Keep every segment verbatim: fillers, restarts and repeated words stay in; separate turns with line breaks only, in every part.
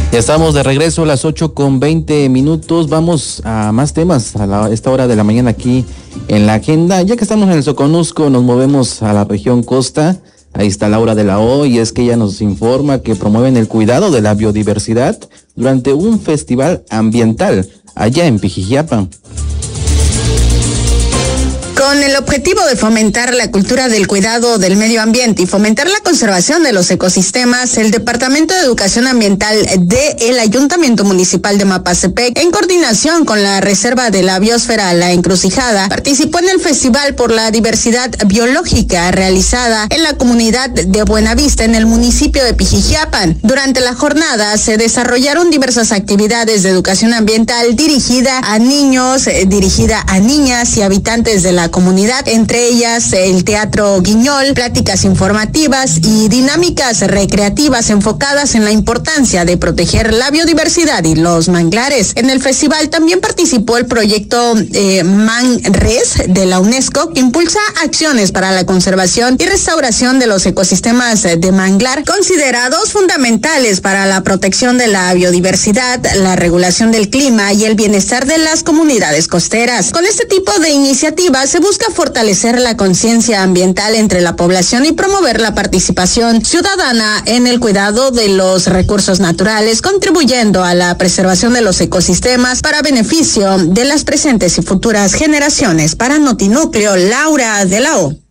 Ya estamos de regreso a las ocho con veinte minutos. Vamos a más temas a la, esta hora de la mañana aquí en la agenda. Ya que estamos en el Soconusco, nos movemos a la región costa. Ahí está Laura de la O, y es que ella nos informa que promueven el cuidado de la biodiversidad durante un festival ambiental allá en Pijijiapa.
Con el objetivo de fomentar la cultura del cuidado del medio ambiente y fomentar la conservación de los ecosistemas, el Departamento de Educación Ambiental del Ayuntamiento Municipal de Mapastepec, en coordinación con la Reserva de la Biosfera La Encrucijada, participó en el Festival por la Diversidad Biológica realizada en la comunidad de Buenavista, en el municipio de Pijijiapan. Durante la jornada se desarrollaron diversas actividades de educación ambiental dirigida a niños, eh, dirigida a niñas y habitantes de la comunidad, entre ellas el Teatro Guiñol, pláticas informativas y dinámicas recreativas enfocadas en la importancia de proteger la biodiversidad y los manglares. En el festival también participó el proyecto eh, ManRes de la UNESCO, que impulsa acciones para la conservación y restauración de los ecosistemas de manglar, considerados fundamentales para la protección de la biodiversidad, la regulación del clima y el bienestar de las comunidades costeras. Con este tipo de iniciativas se busca fortalecer la conciencia ambiental entre la población y promover la participación ciudadana en el cuidado de los recursos naturales, contribuyendo a la preservación de los ecosistemas para beneficio de las presentes y futuras generaciones. Para Notinúcleo, Laura de la O.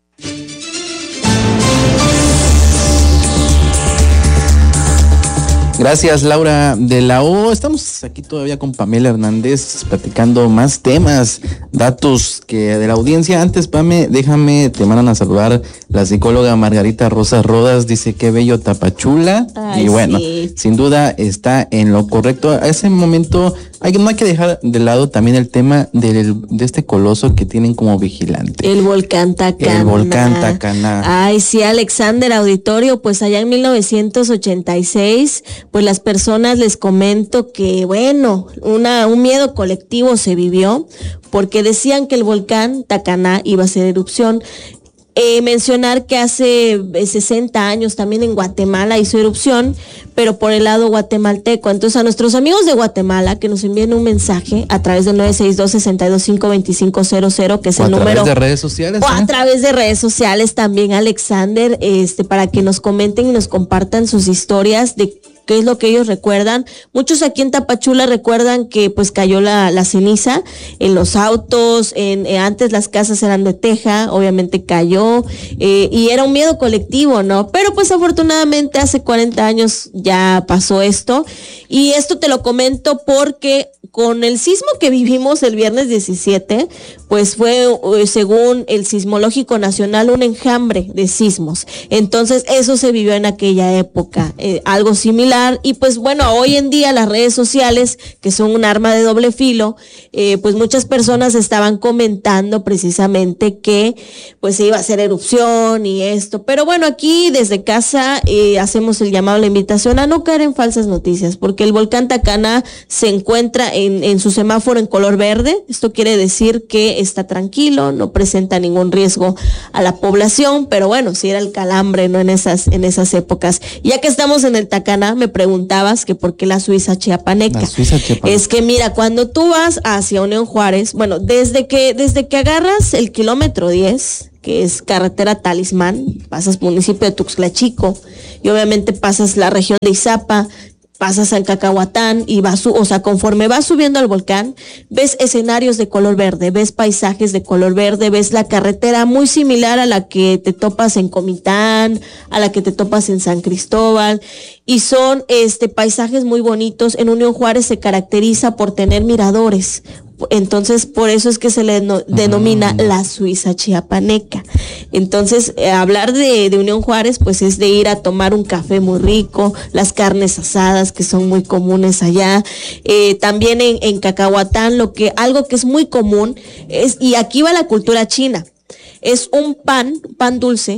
Gracias, Laura de la O. Estamos aquí todavía con Pamela Hernández platicando más temas, datos que de la audiencia. Antes, Pame, déjame, te mandan a saludar la psicóloga Margarita Rosas Rodas. Dice qué bello Tapachula. Ay, y bueno, sí, sin duda está en lo correcto. A ese momento hay, no hay que dejar de lado también el tema del, de este coloso que tienen como vigilante.
El volcán Tacaná.
El volcán Tacaná.
Ay, sí, Alexander Auditorio, pues allá en mil novecientos ochenta y seis, pues las personas, les comento que, bueno, una un miedo colectivo se vivió porque decían que el volcán Tacaná iba a hacer erupción. Eh, mencionar que hace sesenta años también en Guatemala hizo erupción, pero por el lado guatemalteco. Entonces, a nuestros amigos de Guatemala que nos envíen un mensaje a través del nueve seis dos, seis dos cinco, dos cinco cero cero, que es el número.
A través de redes sociales.
O ¿eh? a través de redes sociales también, Alexander, este, para que nos comenten y nos compartan sus historias de qué es lo que ellos recuerdan. Muchos aquí en Tapachula recuerdan que pues cayó la, la ceniza en los autos, en eh, antes las casas eran de teja, obviamente cayó, eh, y era un miedo colectivo, ¿no? Pero pues afortunadamente hace cuarenta años ya pasó esto, y esto te lo comento porque con el sismo que vivimos el viernes diecisiete, pues fue, según el Sismológico Nacional, un enjambre de sismos. Entonces eso se vivió en aquella época, eh, algo similar. Y pues bueno, hoy en día las redes sociales, que son un arma de doble filo, eh, pues muchas personas estaban comentando precisamente que pues se iba a hacer erupción y esto. Pero bueno, aquí desde casa eh, hacemos el llamado, la invitación a no caer en falsas noticias, porque el volcán Tacaná se encuentra en, en su semáforo en color verde. Esto quiere decir que está tranquilo, no presenta ningún riesgo a la población, pero bueno, si era el calambre, ¿no? En esas, en esas épocas. Ya que estamos en el Tacaná, me preguntabas que por qué la Suiza chiapaneca.
La Suiza chiapaneca.
Es que mira, cuando tú vas hacia Unión Juárez, bueno, desde que, desde que agarras el kilómetro diez, que es carretera Talismán, pasas municipio de Tuxtla Chico, y obviamente pasas la región de Izapa, pasas al Cacahuatán y vas, o sea, conforme vas subiendo al volcán, ves escenarios de color verde, ves paisajes de color verde, ves la carretera muy similar a la que te topas en Comitán, a la que te topas en San Cristóbal, y son este paisajes muy bonitos. En Unión Juárez se caracteriza por tener miradores. Entonces, por eso es que se le no, denomina mm. la Suiza chiapaneca. Entonces, eh, hablar de, de Unión Juárez, pues es de ir a tomar un café muy rico, las carnes asadas que son muy comunes allá. Eh, también en, en Cacahuatán, lo que, algo que es muy común es, y aquí va la cultura china, es un pan, pan dulce,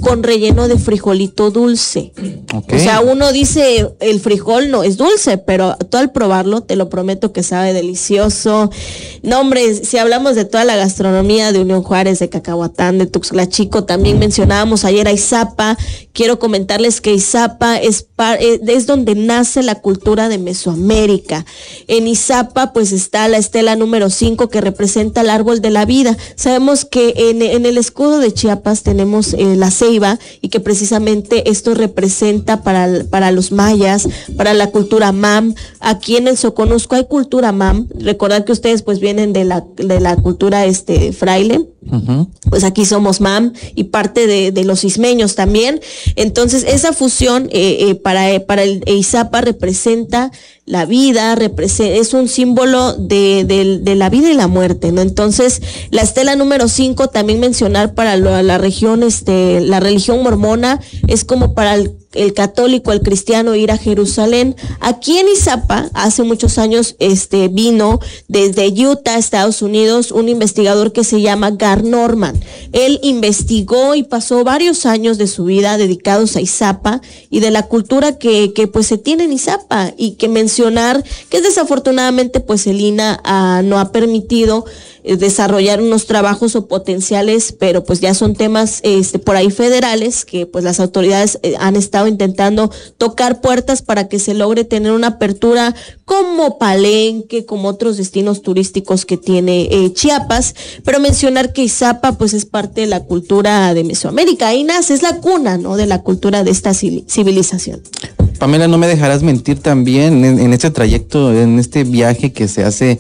con relleno de frijolito dulce. Okay. O sea, uno dice el frijol no es dulce, pero tú al probarlo te lo prometo que sabe delicioso. No, hombre, si hablamos de toda la gastronomía de Unión Juárez, de Cacahuatán, de Tuxtla Chico, también mencionábamos ayer a Izapa. Quiero comentarles que Izapa es, par, es donde nace la cultura de Mesoamérica. En Izapa pues está la estela número cinco que representa el árbol de la vida. Sabemos que en, en el escudo de Chiapas tenemos eh, la ceiba y que precisamente esto representa para, para los mayas, para la cultura mam. Aquí en el Soconusco hay cultura mam. Recordad que ustedes pues vienen de la, de la cultura este fraile. Uh-huh. Pues aquí somos mam y parte de, de los ismeños también. Entonces esa fusión eh, eh, para, para el Izapa representa la vida, representa, es un símbolo de, de, de la vida y la muerte, ¿no? Entonces la estela número cinco también mencionar para la, la región, este, la religión mormona es como para el el católico, el cristiano ir a Jerusalén. Aquí en Izapa, hace muchos años, este, vino desde Utah, Estados Unidos, un investigador que se llama Gar Norman. Él investigó y pasó varios años de su vida dedicados a Izapa y de la cultura que, que pues se tiene en Izapa, y que mencionar que desafortunadamente pues el I N A ah, no ha permitido desarrollar unos trabajos o potenciales, pero pues ya son temas este por ahí federales que pues las autoridades eh, han estado intentando tocar puertas para que se logre tener una apertura como Palenque, como otros destinos turísticos que tiene eh, Chiapas, pero mencionar que Izapa pues es parte de la cultura de Mesoamérica, ahí nace, es la cuna, ¿no?, de la cultura de esta civilización.
Pamela, no me dejarás mentir también en, en este trayecto, en este viaje que se hace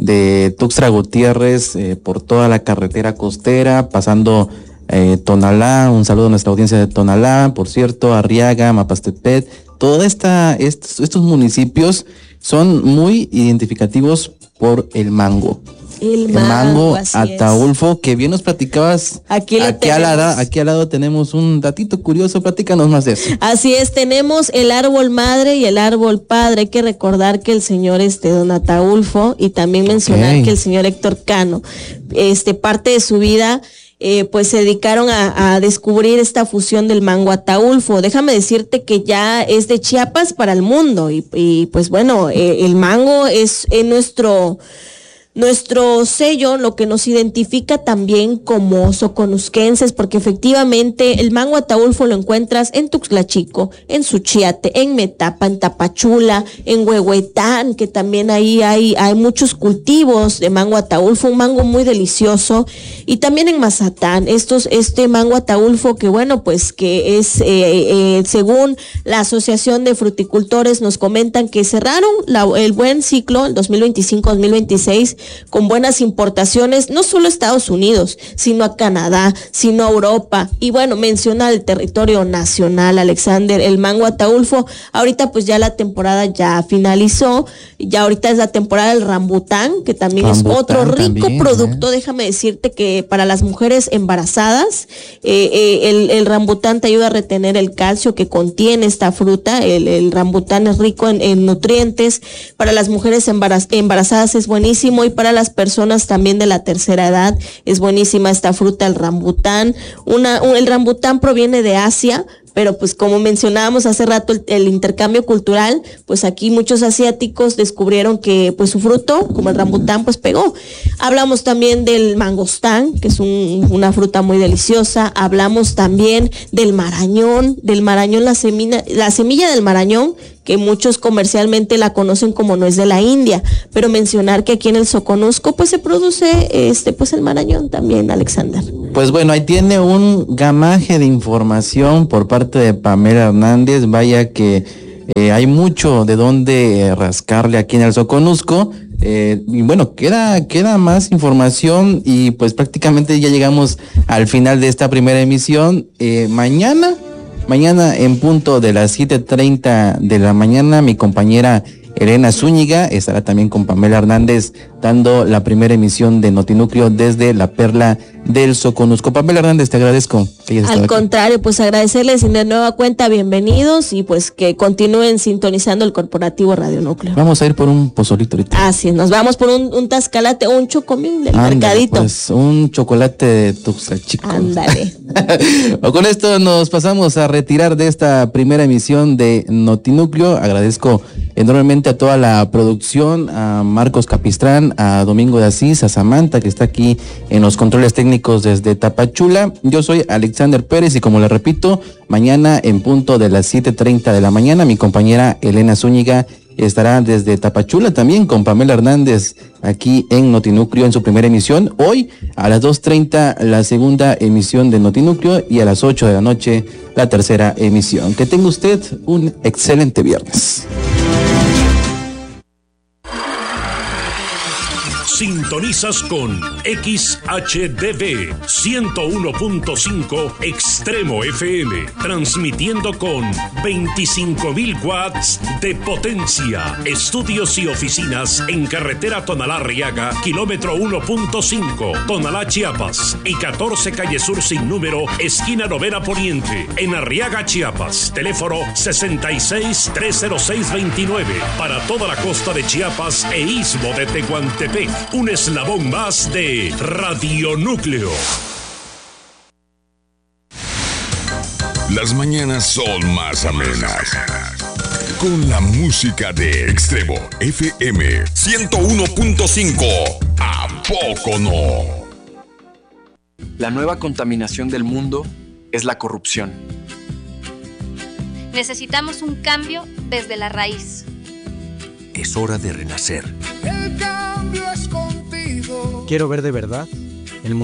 de Tuxtla Gutiérrez eh, por toda la carretera costera, pasando eh, Tonalá, un saludo a nuestra audiencia de Tonalá, por cierto, Arriaga, Mapastepet, toda esta, estos, estos municipios son muy identificativos por el mango.
El
El
mango,
mango Ataulfo, es. Que bien nos platicabas.
Aquí,
aquí, al lado, aquí al lado tenemos un datito curioso, platícanos más de eso.
Así es, tenemos el árbol madre y el árbol padre. Hay que recordar que el señor este don Ataulfo, y también mencionar okay. que el señor Héctor Cano, este parte de su vida Eh, pues se dedicaron a, a descubrir esta fusión del mango Ataulfo. Déjame decirte que ya es de Chiapas para el mundo, y, y pues bueno, eh, el mango es en nuestro nuestro sello, lo que nos identifica también como soconusquenses, porque efectivamente el mango Ataulfo lo encuentras en Tuxtla Chico, en Suchiate, en Metapa, en Tapachula, en Huehuetán, que también ahí hay, hay muchos cultivos de mango Ataulfo, un mango muy delicioso, y también en Mazatán, estos, este mango Ataulfo que bueno, pues que es, eh, eh, según la Asociación de Fruticultores nos comentan que cerraron la, el buen ciclo, el dos mil veinticinco dos mil veintiséis, con buenas importaciones, no solo a Estados Unidos, sino a Canadá, sino a Europa, y bueno, menciona el territorio nacional, Alexander, el mango Ataulfo. Ahorita pues ya la temporada ya finalizó, ya ahorita es la temporada del rambután, que también rambután, es otro rico también, producto, ¿eh? Déjame decirte que para las mujeres embarazadas, eh, eh, el, el rambután te ayuda a retener el calcio que contiene esta fruta, el, el rambután es rico en, en nutrientes, para las mujeres embaraz- embarazadas es buenísimo, y para las personas también de la tercera edad es buenísima esta fruta, el rambután. Una, un, el rambután proviene de Asia, pero pues como mencionábamos hace rato el, el intercambio cultural, pues aquí muchos asiáticos descubrieron que pues su fruto, como el rambután, pues pegó. Hablamos también del mangostán, que es un, una fruta muy deliciosa. Hablamos también del marañón, del marañón, la semilla, la semilla del marañón, que muchos comercialmente la conocen como nuez de la India, pero mencionar que aquí en el Soconusco pues se produce este pues el marañón también, Alexander.
Pues bueno, ahí tiene un gamaje de información por parte de Pamela Hernández. Vaya que eh, hay mucho de dónde eh, rascarle aquí en el Soconusco. Eh, y bueno, queda, queda más información, y pues prácticamente ya llegamos al final de esta primera emisión. Eh, mañana, mañana en punto de las siete treinta de la mañana, mi compañera Elena Zúñiga, estará también con Pamela Hernández dando la primera emisión de Notinúcleo desde la Perla del Soconusco. Pamela Hernández, te agradezco.
Al contrario, pues agradecerles de nueva cuenta, bienvenidos y pues que continúen sintonizando el corporativo Radio Núcleo.
Vamos a ir por un pozolito ahorita.
Ah, sí, nos vamos por un, un tascalate o un chocomil del
Ándale,
mercadito.
Pues un chocolate de Tuxtla Chico.
Ándale.
Con esto nos pasamos a retirar de esta primera emisión de Notinúcleo. Agradezco enormemente a toda la producción, a Marcos Capistrán, a Domingo de Asís, a Samantha que está aquí en los controles técnicos desde Tapachula. Yo soy Alexander Pérez y como le repito, mañana en punto de las siete treinta de la mañana mi compañera Elena Zúñiga estará desde Tapachula también con Pamela Hernández aquí en Notinúcleo en su primera emisión. Hoy a las dos treinta la segunda emisión de Notinúcleo y a las ocho de la noche la tercera emisión. Que tenga usted un excelente viernes.
Sintonizas con X H D V ciento uno punto cinco Extremo F M, transmitiendo con veinticinco mil watts de potencia. Estudios y oficinas en carretera Tonalá-Arriaga, kilómetro uno punto cinco, Tonalá, Chiapas, y catorce calle Sur sin número, esquina Novena Poniente, en Arriaga, Chiapas. Teléfono sesenta y seis, trescientos seis, veintinueve, para toda la costa de Chiapas e istmo de Tehuantepec. Un eslabón más de Radio Núcleo.
Las mañanas son más amenas con la música de Extremo F M ciento uno punto cinco. ¿A poco no?
La nueva contaminación del mundo es la corrupción.
Necesitamos un cambio desde la raíz.
Es hora de renacer.
El cambio es contigo.
Quiero ver de verdad